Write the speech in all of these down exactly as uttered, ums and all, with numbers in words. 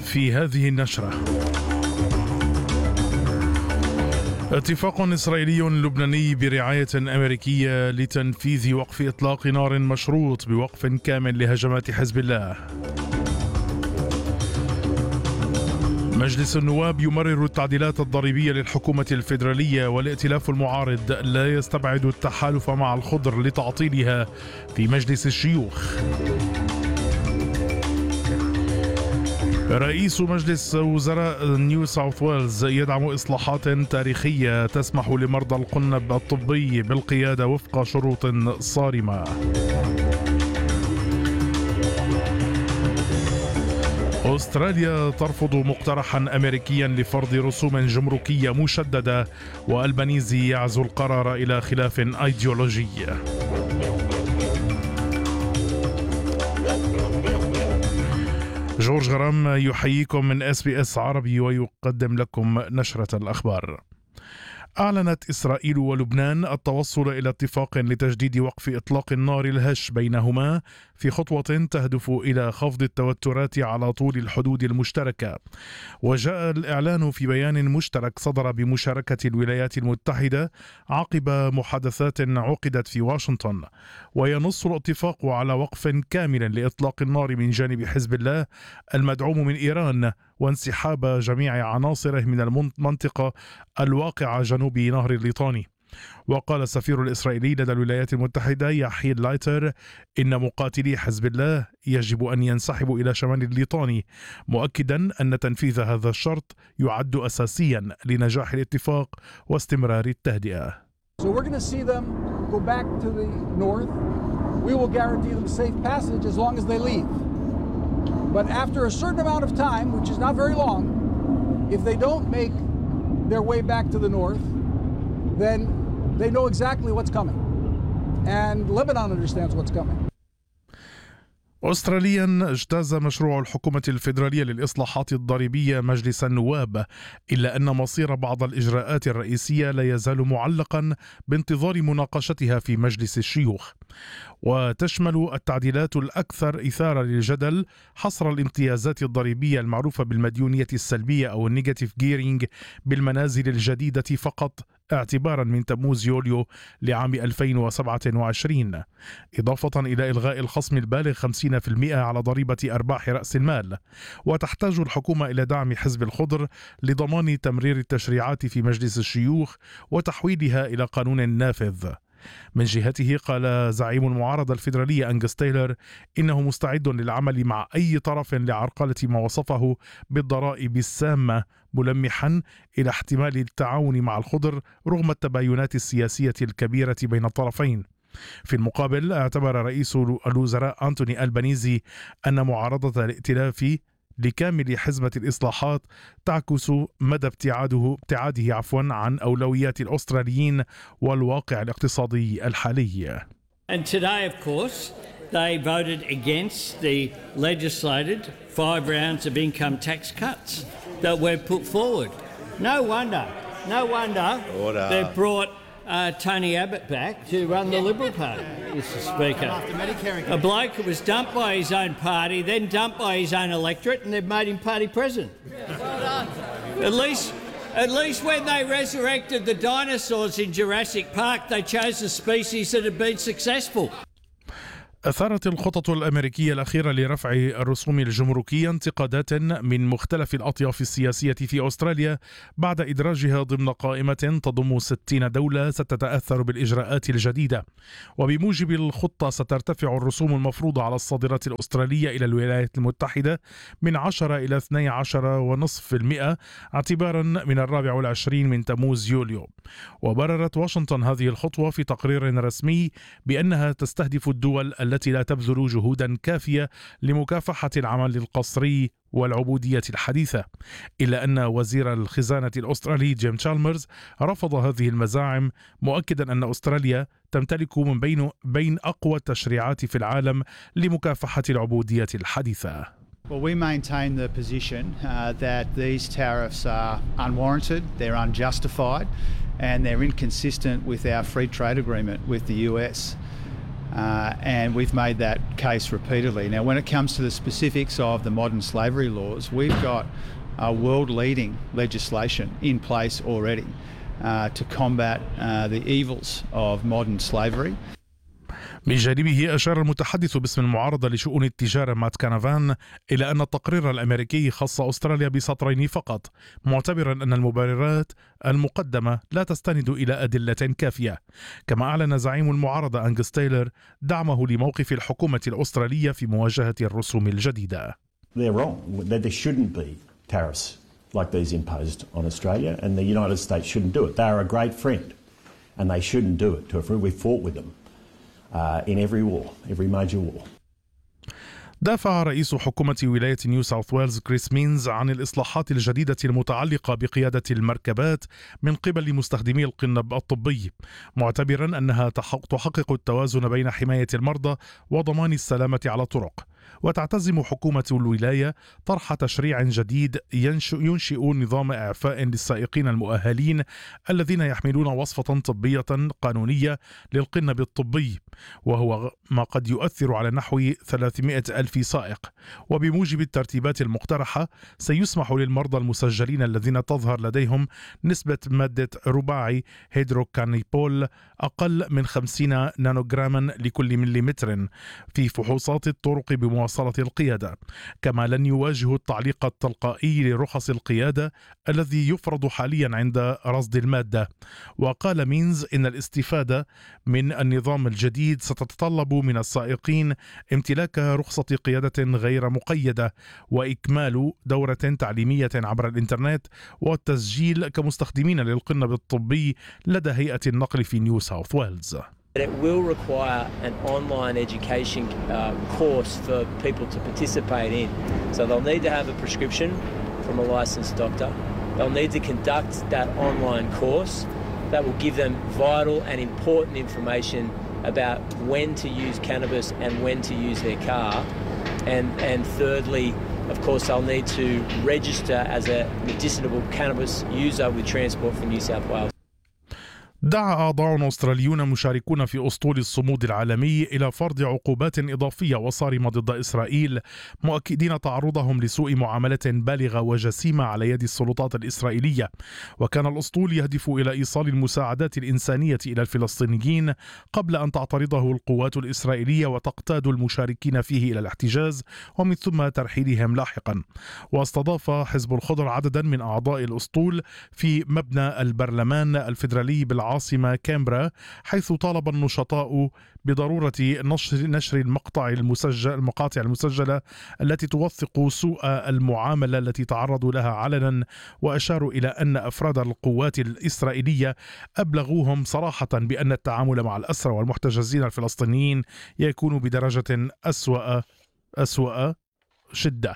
في هذه النشرة: اتفاق إسرائيلي لبناني برعاية أمريكية لتنفيذ وقف إطلاق نار مشروط بوقف كامل لهجمات حزب الله. مجلس النواب يمرر التعديلات الضريبية للحكومة الفيدرالية، والائتلاف المعارض لا يستبعد التحالف مع الخضر لتعطيلها في مجلس الشيوخ. رئيس مجلس وزراء نيو ساوث ويلز يدعم إصلاحات تاريخية تسمح لمرضى القنب الطبي بالقيادة وفق شروط صارمة. أستراليا ترفض مقترحا أمريكيا لفرض رسوم جمركية مشددة، والبنيزي يعزو القرار إلى خلاف أيديولوجي. جورج غرام يحييكم من إس بي إس عربي ويقدم لكم نشرة الأخبار. أعلنت إسرائيل ولبنان التوصل إلى اتفاق لتجديد وقف إطلاق النار الهش بينهما في خطوة تهدف إلى خفض التوترات على طول الحدود المشتركة. وجاء الإعلان في بيان مشترك صدر بمشاركة الولايات المتحدة عقب محادثات عقدت في واشنطن، وينص الاتفاق على وقف كامل لإطلاق النار من جانب حزب الله المدعوم من إيران، وانسحاب جميع عناصره من المنطقة الواقعة جنوب نهر الليطاني. وقال السفير الإسرائيلي لدى الولايات المتحدة يحيى لايتر إن مقاتلي حزب الله يجب أن ينسحبوا إلى شمال الليطاني، مؤكدا أن تنفيذ هذا الشرط يعد أساسيا لنجاح الاتفاق واستمرار التهدئة. So we're going to see them go back to the north. We will guarantee them safe passage as long as they leave. But after a certain amount of time, which is not very long, if they don't make their way back to the north, then they know exactly what's coming. And Lebanon understands what's coming. أستراليا اجتاز مشروع الحكومة الفيدرالية للإصلاحات الضريبية مجلس النواب، إلا أن مصير بعض الإجراءات الرئيسية لا يزال معلقا بانتظار مناقشتها في مجلس الشيوخ. وتشمل التعديلات الأكثر إثارة للجدل حصر الامتيازات الضريبية المعروفة بالمديونية السلبية أو النيجاتيف جيرينج بالمنازل الجديدة فقط اعتبارا من تموز يوليو لعام ألفين وسبعة وعشرين، إضافة إلى إلغاء الخصم البالغ خمسين بالمئة على ضريبة أرباح رأس المال. وتحتاج الحكومة إلى دعم حزب الخضر لضمان تمرير التشريعات في مجلس الشيوخ وتحويلها إلى قانون نافذ. من جهته قال زعيم المعارضة الفيدرالية أنجس تايلر إنه مستعد للعمل مع أي طرف لعرقلة ما وصفه بالضرائب السامة، ملمحا إلى احتمال التعاون مع الخضر رغم التباينات السياسية الكبيرة بين الطرفين. في المقابل اعتبر رئيس الوزراء أنتوني ألبانيزي أن معارضة الائتلاف لكامل حزمة الإصلاحات تعكس مدى ابتعاده ابتعاده عفوا عن أولويات الأستراليين والواقع الاقتصادي الحالي. And today, of course, they voted against the legislated five rounds of income tax cuts that were put forward. No wonder, no wonder Order. They've brought Uh, Tony Abbott back to run the Liberal Party, Mister Speaker. A bloke who was dumped by his own party, then dumped by his own electorate, and they've made him party president. Well done. At least, at least when they resurrected the dinosaurs in Jurassic Park, they chose a species that had been successful. أثارت الخطط الأمريكية الأخيرة لرفع الرسوم الجمركية انتقادات من مختلف الأطياف السياسية في أستراليا بعد إدراجها ضمن قائمة تضم ستين دولة ستتأثر بالإجراءات الجديدة. وبموجب الخطة سترتفع الرسوم المفروضة على الصادرات الأسترالية إلى الولايات المتحدة من عشرة إلى اثني عشر فاصلة خمسة بالمئة اعتبارا من الرابع والعشرين من تموز يوليو. وبررت واشنطن هذه الخطوة في تقرير رسمي بأنها تستهدف الدول التي لا تبذل جهودا كافية لمكافحة العمل القسري والعبودية الحديثة، إلا أن وزير الخزانة الأسترالي جيم تشالمرز رفض هذه المزاعم، مؤكدا أن أستراليا تمتلك من بين بين أقوى التشريعات في العالم لمكافحة العبودية الحديثة. Well, we maintain the position uh, that these tariffs are unwarranted, they're unjustified, and they're inconsistent with our free trade agreement with the U S. Uh, and we've made that case repeatedly. Now, when it comes to the specifics of the modern slavery laws, we've got uh, world-leading legislation in place already uh, to combat uh, the evils of modern slavery. من جانبه أشار المتحدث باسم المعارضة لشؤون التجارة مات كانافان إلى أن التقرير الأمريكي خص أستراليا بسطرين فقط، معتبرا أن المبررات المقدمة لا تستند إلى أدلة كافية. كما أعلن زعيم المعارضة أنغس تايلر دعمه لموقف الحكومة الأسترالية في مواجهة الرسوم الجديدة. They're wrong. There shouldn't be tariffs like these imposed on Australia, and the United States shouldn't do it. They are a great friend, and they shouldn't do it to a friend. We fought with them uh, in every war, every major war. دافع رئيس حكومة ولاية نيو ساوث ويلز كريس مينز عن الإصلاحات الجديدة المتعلقة بقيادة المركبات من قبل مستخدمي القنب الطبي، معتبرا أنها تحقق التوازن بين حماية المرضى وضمان السلامة على الطرق. وتعتزم حكومة الولاية طرح تشريع جديد ينشئ نظام إعفاء للسائقين المؤهلين الذين يحملون وصفة طبية قانونية للقنب الطبي، وهو ما قد يؤثر على نحو ثلاثمائة ألف سائق. وبموجب الترتيبات المقترحة سيسمح للمرضى المسجلين الذين تظهر لديهم نسبة مادة رباعي هيدروكانيبول أقل من خمسين نانوغراما لكل مليمتر في فحوصات الطرق بمواصلة القيادة. كما لن يواجه التعليق التلقائي لرخص القيادة الذي يفرض حاليا عند رصد المادة. وقال مينز إن الاستفادة من النظام الجديد ستتطلب من السائقين امتلاك رخصة قيادة غير مقيدة وإكمال دورة تعليمية عبر الإنترنت والتسجيل كمستخدمين للقنب الطبي لدى هيئة النقل في نيو ساوث ويلز. It will require an online education uh, course for people to participate in. So they'll need to have a prescription from a licensed doctor. They'll need to conduct that online course that will give them vital and important information about when to use cannabis and when to use their car. And, and thirdly, of course, they'll need to register as a medicinal cannabis user with Transport for New South Wales. دعا أعضاء أستراليون مشاركون في أسطول الصمود العالمي إلى فرض عقوبات إضافية وصارمة ضد إسرائيل، مؤكدين تعرضهم لسوء معاملة بالغة وجسيمة على يد السلطات الإسرائيلية. وكان الأسطول يهدف إلى إيصال المساعدات الإنسانية إلى الفلسطينيين قبل أن تعترضه القوات الإسرائيلية وتقتاد المشاركين فيه إلى الاحتجاز ومن ثم ترحيلهم لاحقا. واستضاف حزب الخضر عددا من أعضاء الأسطول في مبنى البرلمان الفيدرالي بالعاصمة عاصمة كامبرا، حيث طالب النشطاء بضرورة نشر نشر المقطع المسجل المقاطع المسجلة التي توثق سوء المعاملة التي تعرضوا لها علنا. وأشاروا إلى أن أفراد القوات الإسرائيلية أبلغوهم صراحة بأن التعامل مع الأسرى والمحتجزين الفلسطينيين يكون بدرجة أسوأ أسوأ شدة.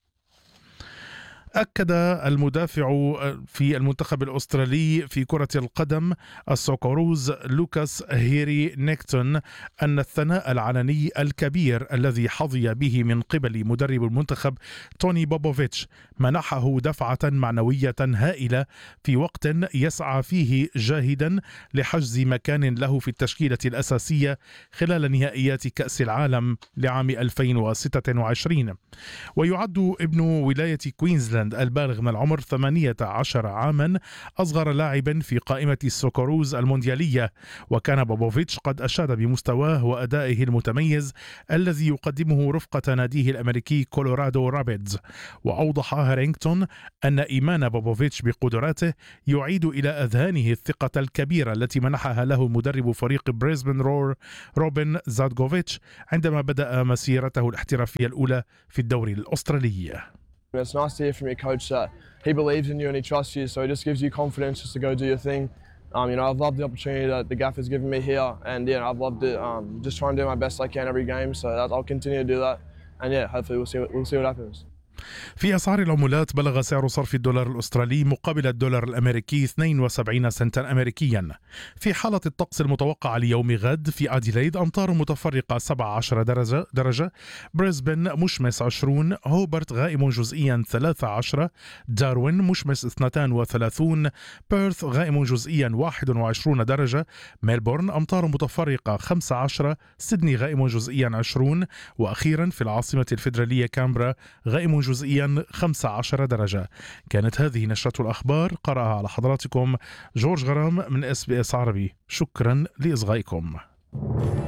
أكد المدافع في المنتخب الأسترالي في كرة القدم السوكوروز لوكاس هيري نيكتون أن الثناء العلني الكبير الذي حظي به من قبل مدرب المنتخب توني بوبوفيتش منحه دفعة معنوية هائلة في وقت يسعى فيه جاهدا لحجز مكان له في التشكيلة الأساسية خلال نهائيات كأس العالم لعام ألفين وستة وعشرين. ويعد ابن ولاية كوينزلاند البالغ من العمر ثمانية عشر عاما أصغر لاعب في قائمة السوكوروز المونديالية. وكان بوبوفيتش قد أشاد بمستواه وأدائه المتميز الذي يقدمه رفقة ناديه الأمريكي كولورادو رابيدز. وأوضح هارينغتون أن إيمان بوبوفيتش بقدراته يعيد إلى أذهانه الثقة الكبيرة التي منحها له مدرب فريق بريسبن رور روبن زادغوفيتش عندما بدأ مسيرته الاحترافية الأولى في الدوري الأسترالي. It's nice to hear from your coach that he believes in you and he trusts you, so he just gives you confidence just to go do your thing. Um, you know, I've loved the opportunity that the gaffer's given me here, and yeah, I've loved it. Um, just trying to do my best I can every game, so that I'll continue to do that. And yeah, hopefully we'll see what, we'll see what happens. في أسعار العملات بلغ سعر صرف الدولار الأسترالي مقابل الدولار الأمريكي اثنين وسبعين سنتا أمريكيا. في حالة الطقس المتوقع ليوم غد في أديلايد أمطار متفرقة سبعة عشر درجة, درجة بريسبن مشمس عشرون، هوبرت غائم جزئيا ثلاثة عشر، داروين مشمس اثنتان وثلاثون، بيرث غائم جزئيا واحد وعشرون درجة، ميلبورن أمطار متفرقة خمسة عشر، سيدني غائم جزئيا عشرون، وأخيرا في العاصمة الفيدرالية كامبرا غائم جزئيا خمسة عشر درجة. كانت هذه نشرة الأخبار، قرأها على حضراتكم جورج غرام من إس بي إس عربي. شكرا لإصغائكم.